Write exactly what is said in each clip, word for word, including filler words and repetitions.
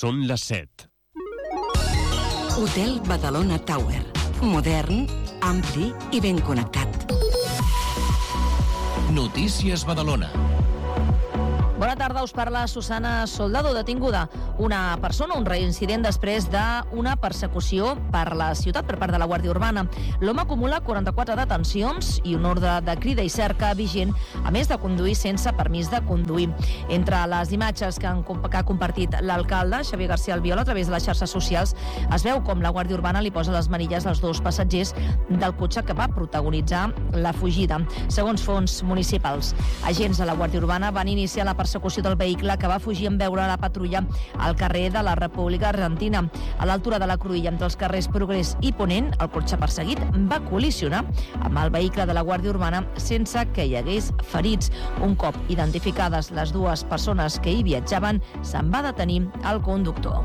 Són les set. Hotel Badalona Tower. Modern, ampli i ben connectat. Notícies Badalona. Bona tarda, us parla Susana Soldado, detinguda una persona, un reincident després d'una persecució per la ciutat per part de la Guàrdia Urbana. L'home acumula quaranta-quatre detencions i un ordre de crida i cerca vigent, a més de conduir sense permís de conduir. Entre les imatges que, han, que ha compartit l'alcalde, Xavier García Albiol, a través de les xarxes socials, es veu com la Guàrdia Urbana li posa les manilles als dos passatgers del cotxe que va protagonitzar la fugida. Segons fons municipals, agents de la Guàrdia Urbana van iniciar la persecució persecució del vehicle que va fugir en veure la patrulla al carrer de la República Argentina. A l'altura de la cruïlla entre els carrers Progrés i Ponent, el cotxe perseguit va col·lisionar amb el vehicle de la Guàrdia Urbana sense que hi hagués ferits. Un cop identificades les dues persones que hi viatjaven, se'n va detenir el conductor.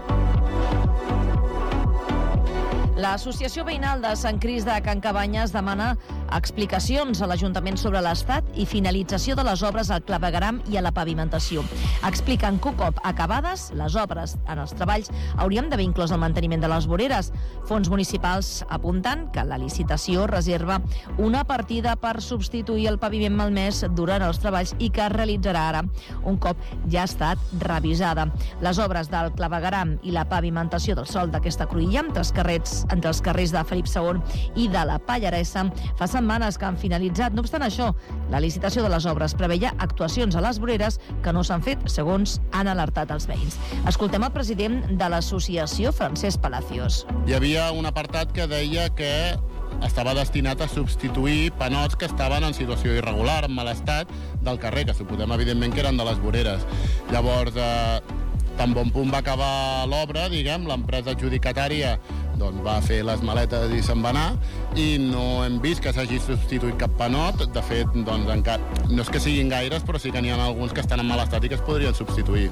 L'Associació Veïnal de Sant Crist de Can Cabanyes demana explicacions a l'Ajuntament sobre l'estat i finalització de les obres al clavegueram i a la pavimentació. Expliquen que un cop acabades les obres en els treballs haurien d'haver inclòs el manteniment de les voreres. Fons municipals apunten que la licitació reserva una partida per substituir el paviment malmès durant els treballs i que es realitzarà ara, un cop ja ha estat revisada. Les obres del clavegueram i la pavimentació del sòl d'aquesta cruïlla entre els carrers entre els carrers de Felip segon i de la Pallaresa fa setmanes que han finalitzat. No obstant això, la licitació de les obres preveia actuacions a les voreres que no s'han fet, segons han alertat els veïns. Escoltem el president de l'associació, Francesc Palacios. Hi havia un apartat que deia que estava destinat a substituir panots que estaven en situació irregular, en mal estat, del carrer, que suposem evidentment que eren de les voreres. Llavors, eh, tan bon punt va acabar l'obra, diguem, l'empresa adjudicatària doncs va fer les maletes i se'n va anar i no hem vist que s'hagi substituït cap panot. De fet, doncs, encara, no és que siguin gaires, però sí que n'hi ha alguns que estan en mal estat i que es podrien substituir.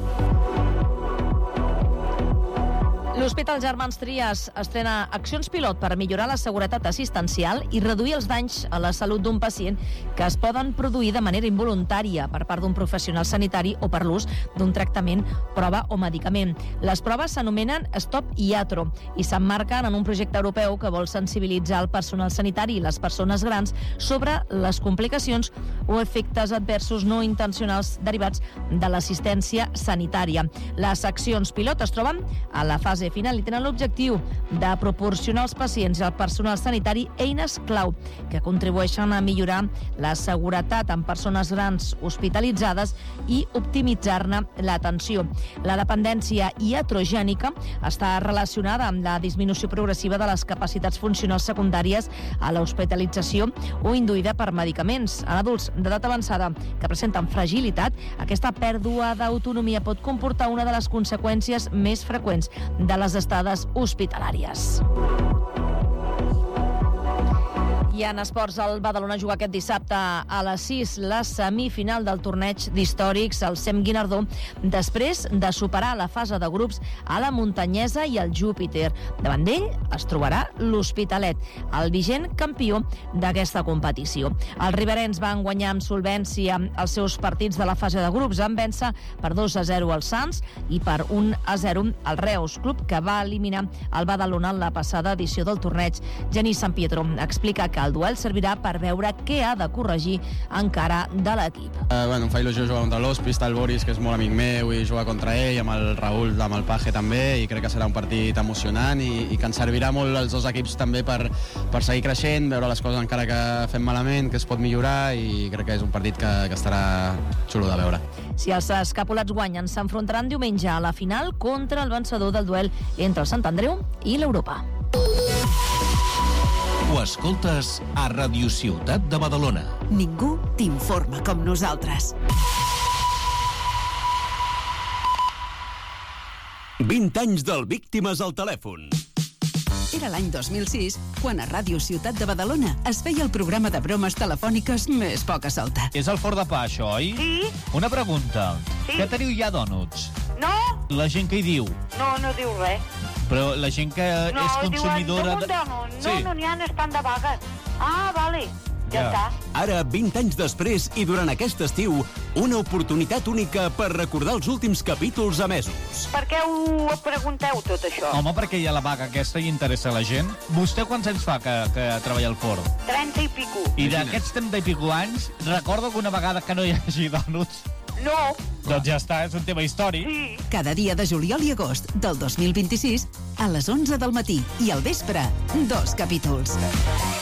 L'Hospital Germans Trias estrena accions pilot per millorar la seguretat assistencial i reduir els danys a la salut d'un pacient que es poden produir de manera involuntària per part d'un professional sanitari o per l'ús d'un tractament, prova o medicament. Les proves s'anomenen Stop Iatro i s'emmarquen en un projecte europeu que vol sensibilitzar el personal sanitari i les persones grans sobre les complicacions o efectes adversos no intencionals derivats de l'assistència sanitària. Les accions pilot es troben a la fase final i tenen l'objectiu de proporcionar als pacients i al personal sanitari eines clau que contribueixen a millorar la seguretat en persones grans hospitalitzades i optimitzar-ne l'atenció. La dependència iatrogènica està relacionada amb la disminució progressiva de les capacitats funcionals secundàries a l'hospitalització o induïda per medicaments. En adults d'edat avançada que presenten fragilitat, aquesta pèrdua d'autonomia pot comportar una de les conseqüències més freqüents de les estades hospitalàries. I en esports, el Badalona juga aquest dissabte a les sis la semifinal del torneig d'històrics, el Sem Guinardó, després de superar la fase de grups a la Muntanyesa i el Júpiter. Davant d'ell es trobarà l'Hospitalet, el vigent campió d'aquesta competició. Els riberencs van guanyar amb solvència els seus partits de la fase de grups, en vèncer per dos a zero al Sants i per un a zero al Reus, club que va eliminar el Badalona en la passada edició del torneig. Genís San Pietro explica que el duel servirà per veure què ha de corregir encara de l'equip. Uh, bueno, em fa il·lusió jugar contra l'Hospi, està el Boris, que és molt amic meu, i jugar contra ell, amb el Raül, amb el Paje també, i crec que serà un partit emocionant i, i que ens servirà molt els dos equips també per, per seguir creixent, veure les coses encara que fem malament, que es pot millorar, i crec que és un partit que, que estarà xulo de veure. Si els escapulats guanyen, s'enfrontaran diumenge a la final contra el vencedor del duel entre el Sant Andreu i l'Europa. Ho escoltes a Ràdio Ciutat de Badalona. Ningú t'informa com nosaltres. vint anys del Víctimes al telèfon. Era l'any dos mil sis, quan a Ràdio Ciutat de Badalona es feia el programa de bromes telefòniques més poca solta. És el forn de pa, això, oi? Sí. Una pregunta. Sí. Què teniu ja, dònuts? No. La gent que hi diu? No, no diu res. Però la gent que no, és consumidora... No, diuen, no, sí. no, n'hi ha, estan de vagues. Ah, vale. Ja està. Ara, vint anys després i durant aquest estiu, una oportunitat única per recordar els últims capítols emesos. Per què ho pregunteu, tot això? Home, perquè hi ha la vaga aquesta i interessa a la gent. Vostè quants anys fa que, que treballa al forn? trenta i pico. I d'aquests trenta i pico anys, recorda alguna vegada que no hi hagi dònuts? No. Doncs ja està, és un tema històric. Sí. Cada dia de juliol i agost del dos mil vint-i-sis a les onze del matí i al vespre, dos capítols.